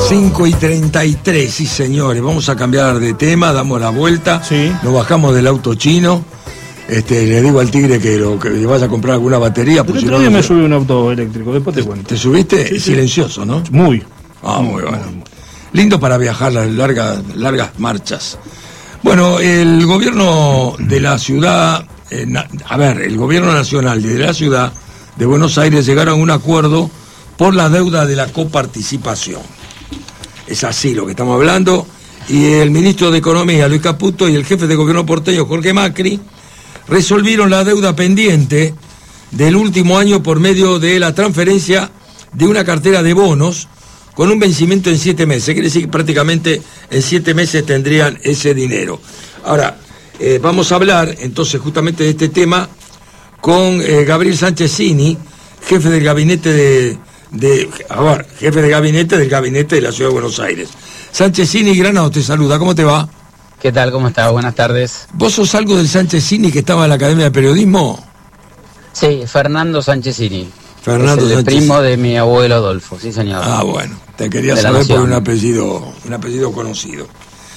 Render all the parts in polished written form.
5:33, sí señores, vamos a cambiar de tema, damos la vuelta, sí. Nos bajamos del auto chino, le digo al tigre que le vaya a comprar alguna batería. El otro día me subí un auto eléctrico, después te cuento. ¿Te subiste? Sí, silencioso, ¿no? Muy. Muy bueno. Lindo para viajar las largas marchas. Bueno, el gobierno de la ciudad, el gobierno nacional y de la ciudad de Buenos Aires llegaron a un acuerdo por la deuda de la coparticipación. Es así lo que estamos hablando. Y el ministro de Economía, Luis Caputo, y el jefe de gobierno porteño, Jorge Macri, resolvieron la deuda pendiente del último año por medio de la transferencia de una cartera de bonos con un vencimiento en 7 meses. Quiere decir que prácticamente en 7 meses tendrían ese dinero. Ahora, vamos a hablar entonces justamente de este tema con Gabriel Sánchezini, jefe del gabinete jefe de gabinete del gabinete de la Ciudad de Buenos Aires. Sánchezini, Granado te saluda, ¿cómo te va? ¿Qué tal? ¿Cómo estás? Buenas tardes. ¿Vos sos algo del Sánchezini que estaba en la Academia de Periodismo? Sí, Fernando Sánchezini. Fernando es el primo de mi abuelo Adolfo, sí señor. Ah, bueno, te quería saber por un apellido conocido.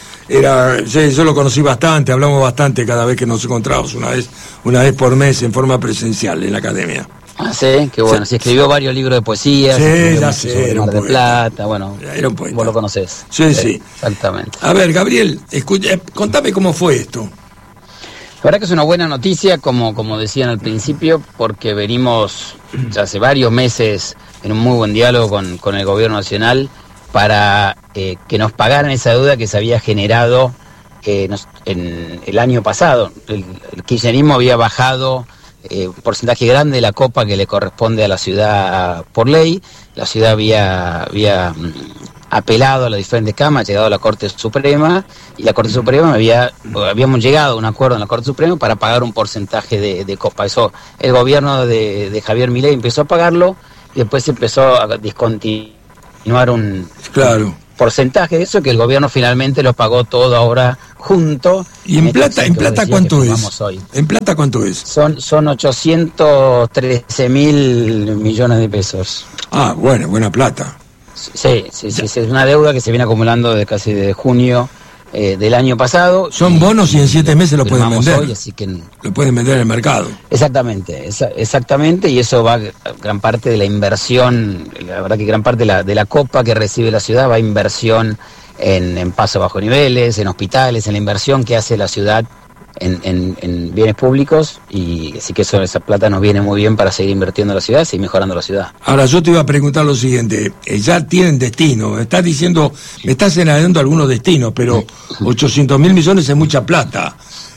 Yo lo conocí bastante, hablamos bastante cada vez que nos encontramos, una vez por mes en forma presencial en la Academia. Ah, sí, qué bueno. Sí, escribió varios libros de poesía. Sí, ya sé, era un poeta. Mar del Plata, bueno, era un poeta. Vos lo conocés. Sí. Exactamente. A ver, Gabriel, contame cómo fue esto. La verdad que es una buena noticia, como decían al principio, porque venimos ya hace varios meses en un muy buen diálogo con el gobierno nacional para que nos pagaran esa deuda que se había generado en el año pasado. El kirchnerismo había bajado un porcentaje grande de la copa que le corresponde a la ciudad por ley. La ciudad había apelado a las diferentes cámaras, llegado a la Corte Suprema, y la Corte Suprema habíamos llegado a un acuerdo en la Corte Suprema para pagar un porcentaje de copa. Eso el gobierno de Javier Milei empezó a pagarlo, y después se empezó a discontinuar un porcentaje de eso, que el gobierno finalmente lo pagó todo ahora junto. ¿Y en plata cuánto es? ¿En plata cuánto es? Son 813 mil millones de pesos. Ah, bueno, buena plata. Sí, es una deuda que se viene acumulando desde junio del año pasado. Son bonos y en 7 meses lo pueden vender. Hoy, así que lo pueden vender en el mercado. Exactamente, y eso va gran parte de la inversión, la verdad que gran parte de la copa que recibe la ciudad va a inversión en pasos bajo niveles, en hospitales, en la inversión que hace la ciudad en bienes públicos, y así que esa plata nos viene muy bien para seguir invirtiendo en la ciudad, seguir mejorando la ciudad. Ahora yo te iba a preguntar lo siguiente, ya tienen destino, me estás señalando algunos destinos, pero 800.000 millones es mucha plata.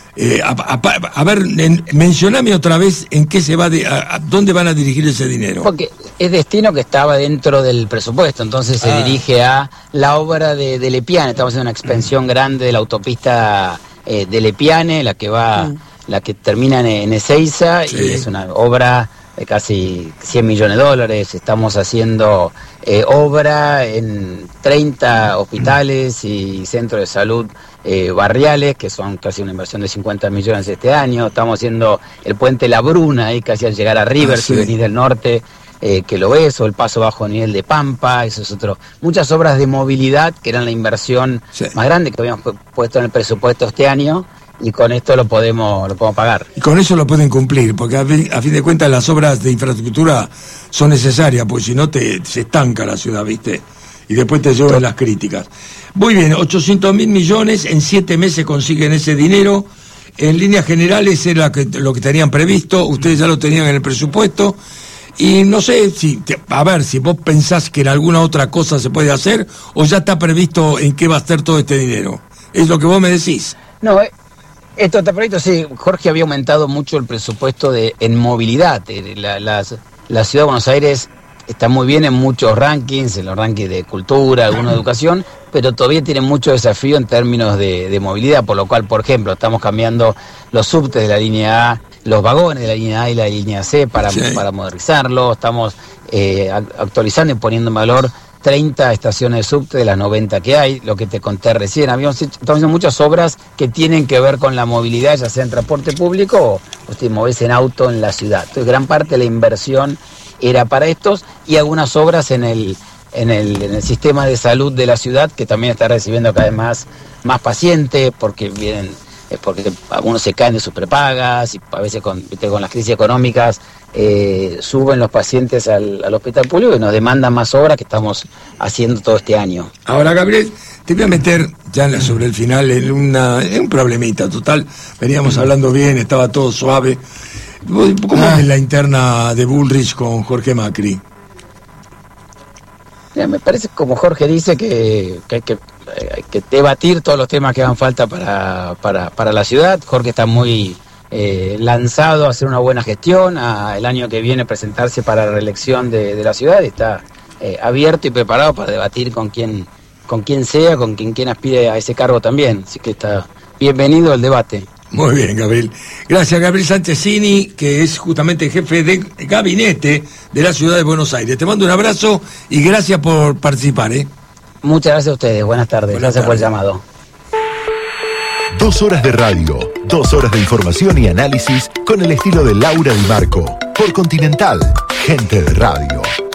A ver, mencioname otra vez en qué se va a dónde van a dirigir ese dinero. Porque es destino que estaba dentro del presupuesto, entonces se dirige a la obra de Lepiane. Estamos haciendo una expansión grande de la autopista de Lepiane, la que termina en Ezeiza, y es una obra de casi 100 millones de dólares. Estamos haciendo obra en 30 hospitales y centros de salud barriales, que son casi una inversión de 50 millones este año. Estamos haciendo el puente La Bruna, ahí casi al llegar a River, si venís del norte, que lo ves, o el paso bajo nivel de Pampa, eso es otro. Muchas obras de movilidad que eran la inversión más grande que habíamos puesto en el presupuesto este año, y con esto lo podemos pagar. Y con eso lo pueden cumplir, porque a fin de cuentas las obras de infraestructura son necesarias, porque si no se estanca la ciudad, ¿viste? Y después te llevan las críticas. Muy bien, 800.000 millones, en 7 meses consiguen ese dinero. En líneas generales era lo que tenían previsto, ustedes ya lo tenían en el presupuesto. Y no sé si vos pensás que en alguna otra cosa se puede hacer, o ya está previsto en qué va a estar todo este dinero. ¿Es lo que vos me decís? No, esto está previsto, sí. Jorge había aumentado mucho el presupuesto en movilidad. La ciudad de Buenos Aires está muy bien en muchos rankings, en los rankings de cultura, alguna de educación, pero todavía tiene mucho desafío en términos de movilidad, por lo cual, por ejemplo, estamos cambiando los subtes de la línea A, los vagones de la línea A y la línea C para modernizarlo. Estamos actualizando y poniendo en valor 30 estaciones de subte de las 90 que hay, lo que te conté recién. Estamos haciendo muchas obras que tienen que ver con la movilidad, ya sea en transporte público o te moves en auto en la ciudad. Entonces, gran parte de la inversión era para estos, y algunas obras en el en el sistema de salud de la ciudad, que también está recibiendo cada vez más pacientes, porque algunos se caen de sus prepagas, y a veces con las crisis económicas suben los pacientes al hospital público y nos demandan más obras que estamos haciendo todo este año. Ahora, Gabriel, te voy a meter ya sobre el final en un problemita. Total, veníamos hablando bien, estaba todo suave. ¿Cómo es la interna de Bullrich con Jorge Macri? Mira, me parece, como Jorge dice, que hay que debatir todos los temas que hagan falta para la ciudad. Jorge está muy lanzado a hacer una buena gestión, el año que viene presentarse para la reelección de la ciudad, está abierto y preparado para debatir con quien sea, con quien aspire a ese cargo también. Así que está bienvenido al debate. Muy bien, Gabriel. Gracias, Gabriel Sánchezini, que es justamente jefe de gabinete de la ciudad de Buenos Aires. Te mando un abrazo y gracias por participar. Muchas gracias a ustedes. Buenas tardes. Gracias por el llamado. 2 horas de radio, 2 horas de información y análisis con el estilo de Laura Di Marco. Por Continental, gente de radio.